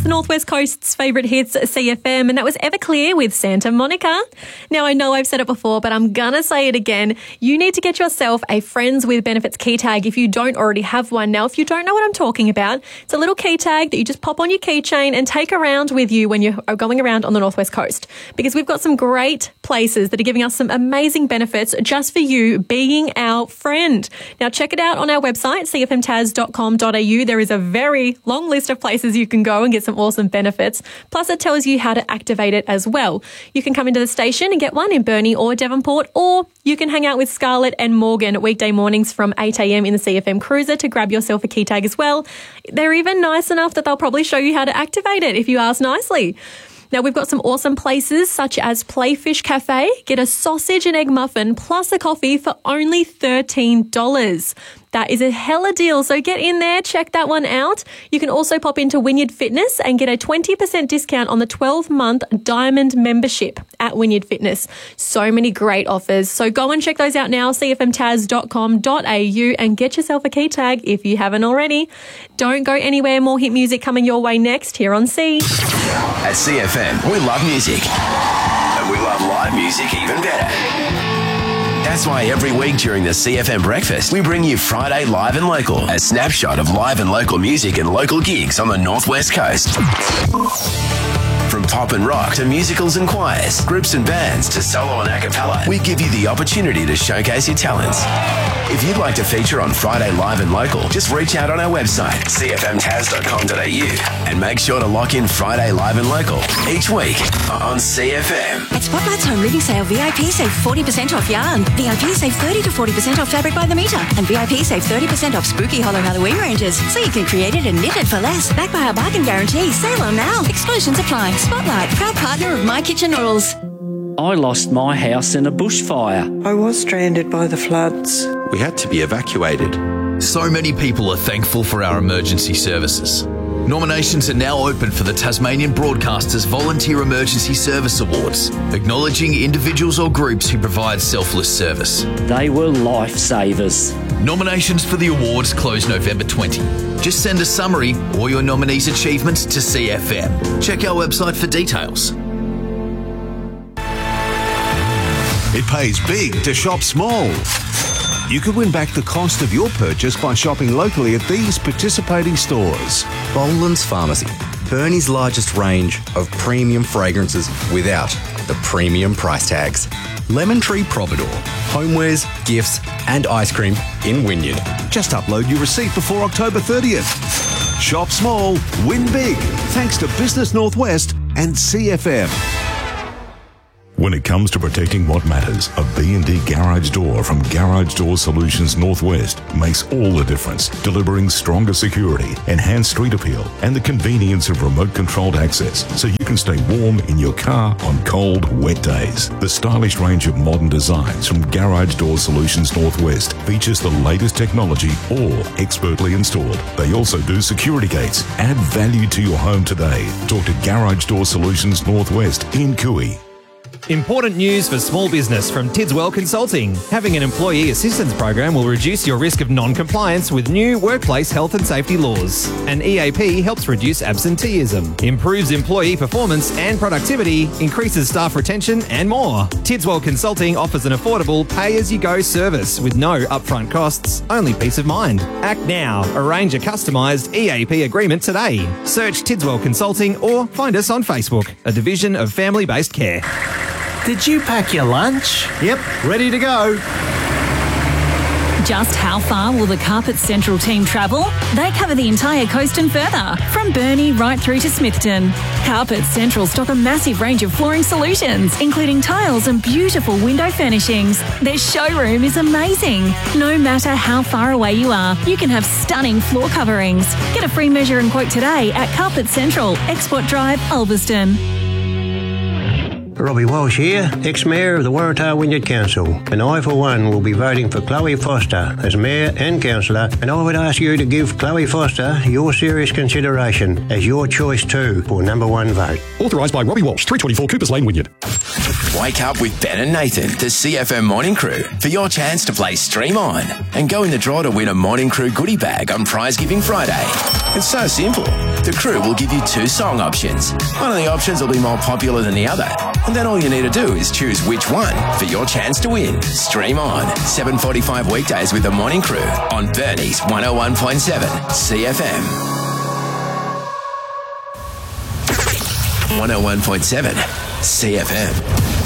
It's the Northwest Coast's favourite hits, CFM, and that was Everclear with Santa Monica. Now, I know I've said it before, but I'm going to say it again. You need to get yourself a Friends with Benefits key tag if you don't already have one. Now, if you don't know what I'm talking about, it's a little key tag that you just pop on your keychain and take around with you when you're going around on the Northwest Coast, because we've got some great places that are giving us some amazing benefits just for you being our friend. Now, check it out on our website, cfmtas.com.au. There is a very long list of places you can go and get some awesome benefits. Plus, it tells you how to activate it as well. You can come into the station and get one in Burnie or Devonport, or you can hang out with Scarlett and Morgan weekday mornings from 8 a.m. in the CFM Cruiser to grab yourself a key tag as well. They're even nice enough that they'll probably show you how to activate it if you ask nicely. Now, we've got some awesome places such as Playfish Cafe. Get a sausage and egg muffin plus a coffee for only $13. That is a hella deal, so get in there, check that one out. You can also pop into Wynyard Fitness and get a 20% discount on the 12-month Diamond membership at Wynyard Fitness. So many great offers. So go and check those out now, cfmtas.com.au, and get yourself a key tag if you haven't already. Don't go anywhere. More hit music coming your way next here on C. At CFM, we love music. And we love live music even better. That's why every week during the CFM Breakfast, we bring you Friday Live and Local, a snapshot of live and local music and local gigs on the Northwest Coast. From pop and rock to musicals and choirs, groups and bands to solo and a cappella, we give you the opportunity to showcase your talents. If you'd like to feature on Friday Live and Local, just reach out on our website, cfmtas.com.au, and make sure to lock in Friday Live and Local each week on CFM. At Spotlight's Home Living Sale, VIP save 40% off yarn, VIP save 30 to 40% off fabric by the metre, and VIP save 30% off spooky Hollow Halloween ranges, so you can create it and knit it for less. Backed by our bargain guarantee. Sale on now. Exclusions apply. Spotlight, proud partner of My Kitchen Noodles. I lost my house in a bushfire. I was stranded by the floods. We had to be evacuated. So many people are thankful for our emergency services. Nominations are now open for the Tasmanian Broadcasters Volunteer Emergency Service Awards, acknowledging individuals or groups who provide selfless service. They were lifesavers. Nominations for the awards close November 20. Just send a summary or your nominee's achievements to CFM. Check our website for details. It pays big to shop small. You could win back the cost of your purchase by shopping locally at these participating stores. Boland's Pharmacy, Burnie's largest range of premium fragrances without the premium price tags. Lemon Tree Providor, homewares, gifts and ice cream in Wynyard. Just upload your receipt before October 30th. Shop small, win big, thanks to Business Northwest and CFM. When it comes to protecting what matters, a B&D garage door from Garage Door Solutions Northwest makes all the difference, delivering stronger security, enhanced street appeal, and the convenience of remote-controlled access so you can stay warm in your car on cold, wet days. The stylish range of modern designs from Garage Door Solutions Northwest features the latest technology, all expertly installed. They also do security gates. Add value to your home today. Talk to Garage Door Solutions Northwest in Cooey. Important news for small business from Tidswell Consulting. Having an employee assistance program will reduce your risk of non-compliance with new workplace health and safety laws. An EAP helps reduce absenteeism, improves employee performance and productivity, increases staff retention and more. Tidswell Consulting offers an affordable pay-as-you-go service with no upfront costs, only peace of mind. Act now. Arrange a customised EAP agreement today. Search Tidswell Consulting or find us on Facebook, a division of family-based care. Did you pack your lunch? Yep, ready to go. Just how far will the Carpet Central team travel? They cover the entire coast and further, from Burnie right through to Smithton. Carpet Central stock a massive range of flooring solutions, including tiles and beautiful window furnishings. Their showroom is amazing. No matter how far away you are, you can have stunning floor coverings. Get a free measure and quote today at Carpet Central, Export Drive, Ulverston. Robbie Walsh here, ex-mayor of the Waratah Wynyard Council, and I for one will be voting for Chloe Foster as mayor and councillor, and I would ask you to give Chloe Foster your serious consideration as your choice too for number one vote. Authorised by Robbie Walsh, 324 Coopers Lane, Wynyard. Wake up with Ben and Nathan, the CFM Morning Crew, for your chance to play Stream On and go in the draw to win a Morning Crew goodie bag on Prize Giving Friday. It's so simple. The crew will give you 2 song options. One of the options will be more popular than the other. And then all you need to do is choose which one for your chance to win. Stream On, 7:45 weekdays with the Morning Crew on Bernie's 101.7 CFM. 101.7 CFM.